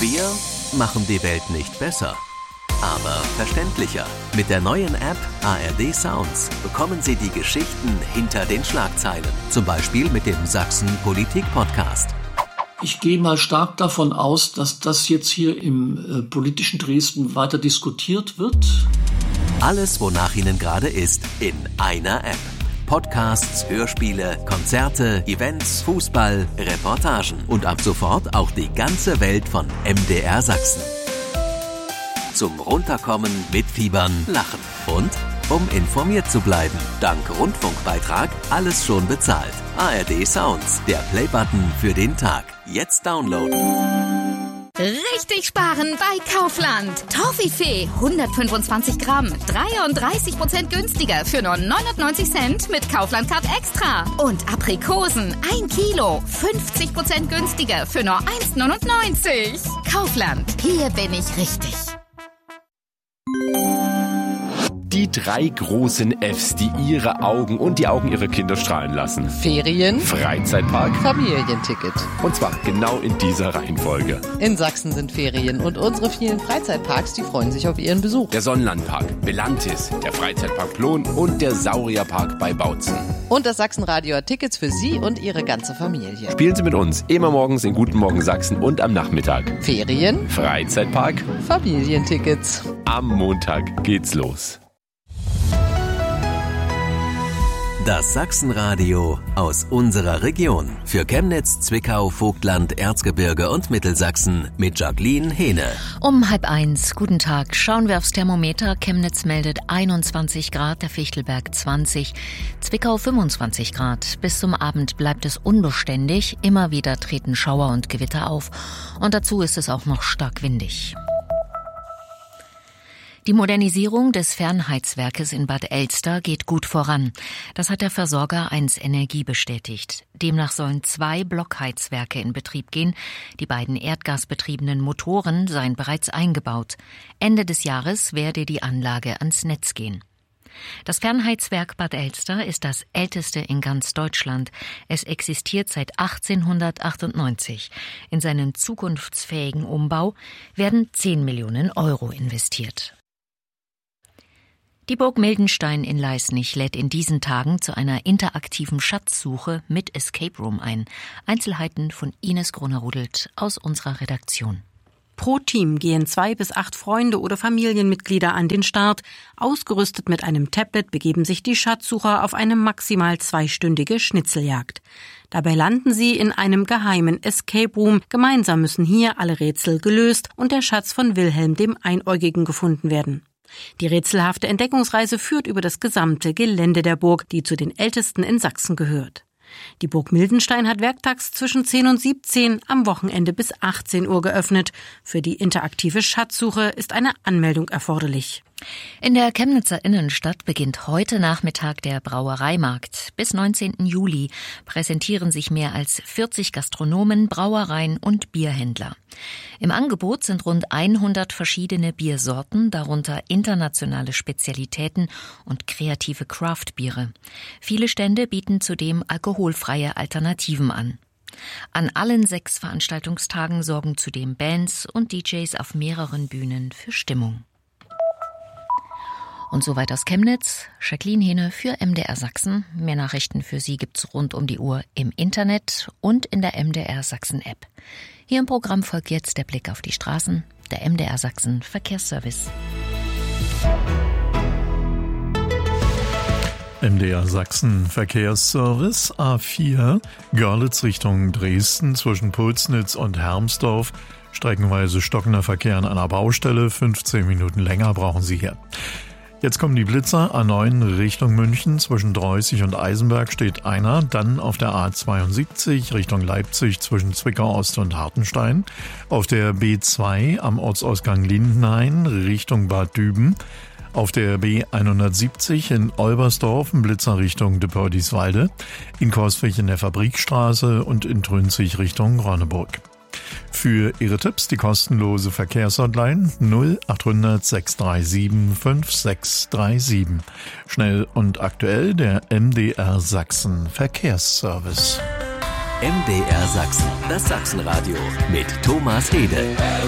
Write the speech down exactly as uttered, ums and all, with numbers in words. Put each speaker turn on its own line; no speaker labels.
Wir machen die Welt nicht besser, aber verständlicher. Mit der neuen App A R D Sounds bekommen Sie die Geschichten hinter den Schlagzeilen. Zum Beispiel mit dem Sachsen Politik Podcast.
Ich gehe mal stark davon aus, dass das jetzt hier im äh, politischen Dresden weiter diskutiert wird.
Alles, wonach Ihnen gerade ist, in einer App. Podcasts, Hörspiele, Konzerte, Events, Fußball, Reportagen und ab sofort auch die ganze Welt von M D R Sachsen. Zum Runterkommen, mitfiebern, lachen und um informiert zu bleiben. Dank Rundfunkbeitrag alles schon bezahlt. A R D Sounds, der Playbutton für den Tag. Jetzt downloaden.
Richtig sparen bei Kaufland. Toffifee hundertfünfundzwanzig Gramm, dreiunddreißig Prozent günstiger für nur neunundneunzig Cent mit Kaufland Card Extra. Und Aprikosen ein Kilo, fünfzig Prozent günstiger für nur eins neunundneunzig. Kaufland, hier bin ich richtig.
Die drei großen Fs, die ihre Augen und die Augen ihrer Kinder strahlen lassen.
Ferien,
Freizeitpark,
Familienticket.
Und zwar genau in dieser Reihenfolge.
In Sachsen sind Ferien und unsere vielen Freizeitparks, die freuen sich auf ihren Besuch.
Der Sonnenlandpark, Belantis, der Freizeitpark Plon und der Saurierpark bei Bautzen.
Und das Sachsenradio hat Tickets für Sie und Ihre ganze Familie.
Spielen Sie mit uns immer morgens in Guten Morgen Sachsen und am Nachmittag.
Ferien,
Freizeitpark,
Familientickets.
Am Montag geht's los.
Das Sachsenradio aus unserer Region. Für Chemnitz, Zwickau, Vogtland, Erzgebirge und Mittelsachsen mit Jacqueline Hehne.
Um halb eins, guten Tag. Schauen wir aufs Thermometer. Chemnitz meldet einundzwanzig Grad, der Fichtelberg zwanzig, Zwickau fünfundzwanzig Grad. Bis zum Abend bleibt es unbeständig. Immer wieder treten Schauer und Gewitter auf. Und dazu ist es auch noch stark windig. Die Modernisierung des Fernheizwerkes in Bad Elster geht gut voran. Das hat der Versorger eins Energie bestätigt. Demnach sollen zwei Blockheizwerke in Betrieb gehen. Die beiden erdgasbetriebenen Motoren seien bereits eingebaut. Ende des Jahres werde die Anlage ans Netz gehen. Das Fernheizwerk Bad Elster ist das älteste in ganz Deutschland. Es existiert seit achtzehnhundertachtundneunzig. In seinen zukunftsfähigen Umbau werden zehn Millionen Euro investiert. Die Burg Mildenstein in Leisnig lädt in diesen Tagen zu einer interaktiven Schatzsuche mit Escape Room ein. Einzelheiten von Ines Gruner-Rudelt aus unserer Redaktion.
Pro Team gehen zwei bis acht Freunde oder Familienmitglieder an den Start. Ausgerüstet mit einem Tablet begeben sich die Schatzsucher auf eine maximal zweistündige Schnitzeljagd. Dabei landen sie in einem geheimen Escape Room. Gemeinsam müssen hier alle Rätsel gelöst und der Schatz von Wilhelm dem Einäugigen gefunden werden. Die rätselhafte Entdeckungsreise führt über das gesamte Gelände der Burg, die zu den ältesten in Sachsen gehört. Die Burg Mildenstein hat werktags zwischen zehn und siebzehn, am Wochenende bis achtzehn Uhr geöffnet. Für die interaktive Schatzsuche ist eine Anmeldung erforderlich.
In der Chemnitzer Innenstadt beginnt heute Nachmittag der Brauereimarkt. Bis neunzehnten Juli präsentieren sich mehr als vierzig Gastronomen, Brauereien und Bierhändler. Im Angebot sind rund hundert verschiedene Biersorten, darunter internationale Spezialitäten und kreative Craftbiere. Viele Stände bieten zudem alkoholfreie Alternativen an. An allen sechs Veranstaltungstagen sorgen zudem Bands und D Js auf mehreren Bühnen für Stimmung. Und soweit aus Chemnitz, Jacqueline Hehne für M D R Sachsen. Mehr Nachrichten für Sie gibt's rund um die Uhr im Internet und in der M D R Sachsen App. Hier im Programm folgt jetzt der Blick auf die Straßen, der M D R Sachsen Verkehrsservice.
M D R Sachsen Verkehrsservice A vier, Görlitz Richtung Dresden zwischen Pulsnitz und Hermsdorf. Streckenweise stockender Verkehr an einer Baustelle, fünfzehn Minuten länger brauchen Sie hier. Jetzt kommen die Blitzer. A neun Richtung München, zwischen Dreußig und Eisenberg steht einer. Dann auf der A zweiundsiebzig Richtung Leipzig zwischen Zwickau Ost und Hartenstein. Auf der B zwei am Ortsausgang Lindenhain Richtung Bad Düben. Auf der B hundertsiebzig in Olbersdorf ein Blitzer Richtung Depördiswalde. In Coswig in der Fabrikstraße und in Trünzig Richtung Ronneburg. Für Ihre Tipps die kostenlose Verkehrshotline null achthundert sechs drei sieben fünf sechs drei sieben. Schnell und aktuell der M D R Sachsen Verkehrsservice.
M D R Sachsen, das Sachsenradio mit Thomas Hede.